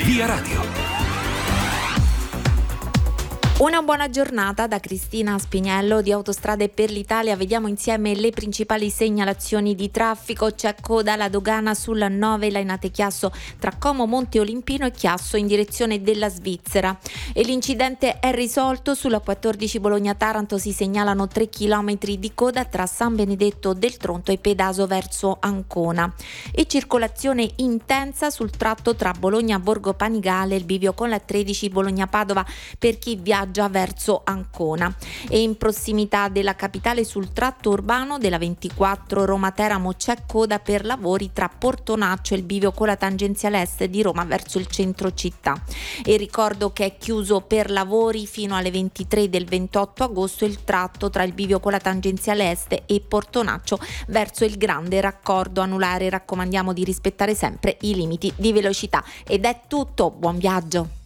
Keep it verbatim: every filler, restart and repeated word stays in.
Via Radio. Una buona giornata da Cristina Spiniello di Autostrade per l'Italia. Vediamo insieme le principali segnalazioni di traffico. C'è coda alla dogana sul nove Lainate Chiasso tra Como Monte Olimpino e Chiasso in direzione della Svizzera. E l'incidente è risolto. Sulla quattordici Bologna-Taranto si segnalano tre chilometri di coda tra San Benedetto del Tronto e Pedaso verso Ancona. E circolazione intensa sul tratto tra Bologna-Borgo Panigale e il bivio con la tredici Bologna-Padova per chi viaggia già verso Ancona. E in prossimità della capitale sul tratto urbano della ventiquattro Roma-Teramo c'è coda per lavori tra Portonaccio e il bivio con la tangenziale est di Roma verso il centro città. E ricordo che è chiuso per lavori fino alle ventitré del ventotto agosto il tratto tra il bivio con la tangenziale est e Portonaccio verso il grande raccordo anulare. Raccomandiamo di rispettare sempre i limiti di velocità. Ed è tutto, buon viaggio.